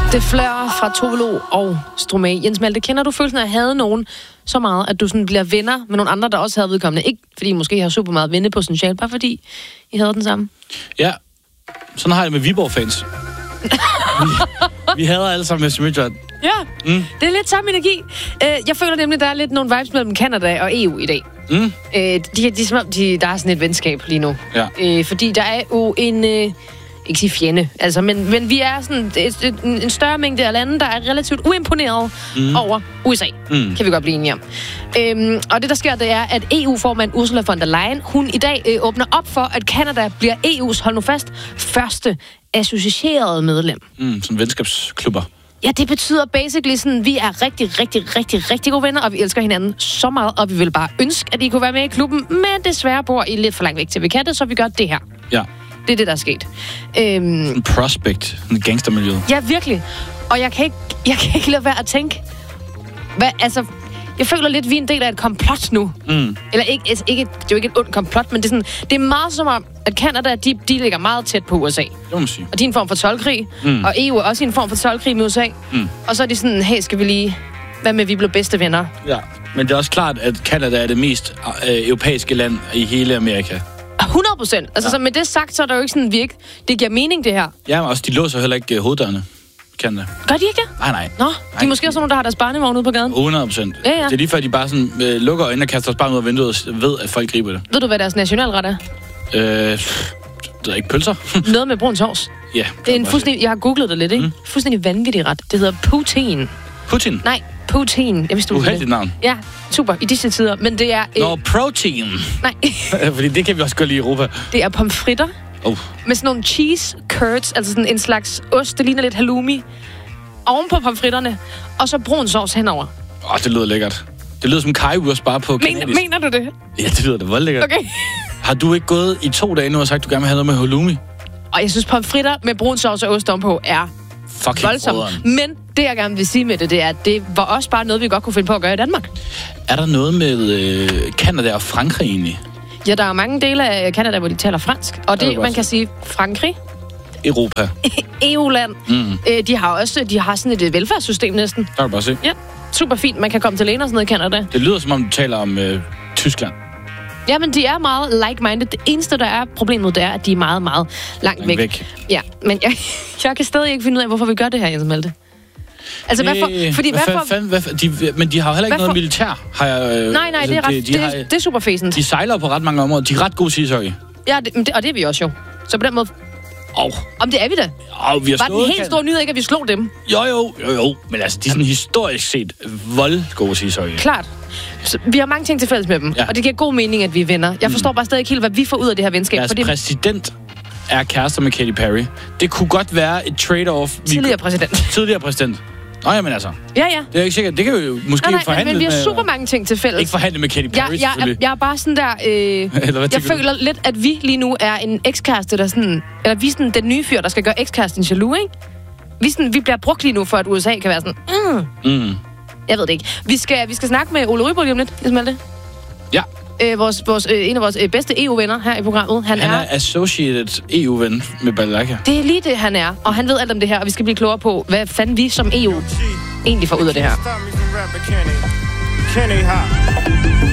Det Fleur fra Tove og Stromae. Jens Malte, kender du følelsen af at have nogen så meget, at du sådan bliver venner med nogle andre, der også havde vedkommende? Ikke fordi I måske har super meget vennepotentiale, bare fordi I havde den samme. Ja, sådan har jeg med Viborg-fans. vi hader alle sammen med Midtjylland. Ja, det er lidt samme energi. Jeg føler nemlig, der er lidt nogle vibes mellem Canada og EU i dag. Der er sådan et venskab lige nu. Ja. Fordi der er jo en... ikke sige fjende, altså, men vi er sådan en større mængde af lande, der er relativt uimponeret over USA. Kan vi godt blive enige om. Og det, der sker, det er, at EU-formand Ursula von der Leyen, hun i dag åbner op for, at Canada bliver EU's, hold nu fast, første associerede medlem. Sådan venskabsklubber. Ja, det betyder basically sådan, vi er rigtig gode venner, og vi elsker hinanden så meget, og vi vil bare ønske, at I kunne være med i klubben, men desværre bor I lidt for langt væk til vi kan det, så vi gør det her. Ja. Det er det, der er sket. En prospect, en gangstermiljø. Ja, virkelig. Og jeg kan ikke lade være at tænke, jeg føler lidt, at vi er en del af et komplot nu. Eller ikke, det er jo ikke et ondt komplot, men det er meget som om, at Canada, de ligger meget tæt på USA. Det må man sige. Og de er en form for toldkrig, og EU er også en form for toldkrig med USA. Og så er de sådan, hey, skal vi lige... Hvad med, vi blev bedste venner? Ja, men det er også klart, at Canada er det mest europæiske land i hele Amerika. 100%. Altså, så med det sagt, så er der jo ikke sådan, det giver mening, det her. Ja, men også, de låser heller ikke hoveddørene. Canada. Gør de ikke det? Nej. Nå, de er måske også nogen, der har deres barnevogn ude på gaden. 100%. Ja. Det er lige før, de bare sådan lukker øjnene og kaster os bare ud af vinduet og ved, at folk griber det. Ved du, hvad deres nationalret er? Det er ikke pølser. Noget med brun sovs. Ja. Det er en fuldstændig... Jeg har googlet det lidt, ikke? Fuldstændig vanvittig ret. Det hedder poutine. Putin? Nej, poutine. Jeg vidste, du uheldigt navn. Ja, super. I disse tider. Men det er... protein. Nej. Fordi det kan vi også godt lide i Europa. Det er pomfritter. Med sådan nogle cheese curds, altså sådan en slags ost, det ligner lidt halloumi. Oven på pomfritterne. Og så brun sovs henover. Det lyder lækkert. Det lyder som currywurst bare på kanadisk. Mener du det? Ja, det lyder da vold lækkert. Okay. Har du ikke gået i 2 dage nu og sagt, at du gerne vil have noget med halloumi? Og jeg synes, pomfritter med brun sovs og ost ovenpå er fucking voldsomt. Men det, jeg gerne vil sige med det, er, at det var også bare noget, vi godt kunne finde på at gøre i Danmark. Er der noget med Canada og Frankrig egentlig? Ja, der er mange dele af Canada, hvor de taler fransk. Og det man kan sige, Frankrig... Europa. EU-land. De har sådan et velfærdssystem næsten. Der kan du bare se. Ja, super fint. Man kan komme til lægen og sådan noget i Canada. Det lyder, som om du taler om Tyskland. Ja, men de er meget like-minded. Det eneste, der er problemet, det er, at de er meget, meget langt væk. Ja, men jeg kan stadig ikke finde ud af, hvorfor vi gør det her, Jens Malte. Altså, men de har jo heller ikke noget militær. Nej, det er ret. Det er super fæsent. De sejler på ret mange områder. De er ret gode sidesøje. Ja, og det er vi også jo. Så på den måde... Om det er vi da. Vi har var den helt store nyhed ikke, at vi slog dem? Jo. Men altså, de er sådan historisk set voldgode sidesøje. Klart. Så vi har mange ting til fælles med dem, og det giver god mening, at vi er venner. Jeg forstår bare stadig ikke helt, hvad vi får ud af det her venskab. Deres præsident er kærester med Katy Perry. Det kunne godt være et trade-off. Tidligere præsident. Nå, jamen altså. Ja. Det er ikke sikkert. Det kan vi jo måske forhandle men vi har super mange ting til fælles. Ikke forhandle med Katy Perry, selvfølgelig. Jeg er bare sådan der... jeg føler lidt, at vi lige nu er en ekskæreste, der sådan... Eller vi er sådan den nye fyr, der skal gøre ekskæresten jaloux, ikke? Vi bliver brugt lige nu, for at USA kan være sådan... Jeg ved det ikke. Vi skal snakke med Ole Ryborg lige om lidt, Ismail. Ja. En af vores bedste EU-venner her i programmet. Han er associated EU-ven med Balaka. Det er lige det, han er. Og han ved alt om det her, og vi skal blive klogere på, hvad fanden vi som EU egentlig får ud af det her.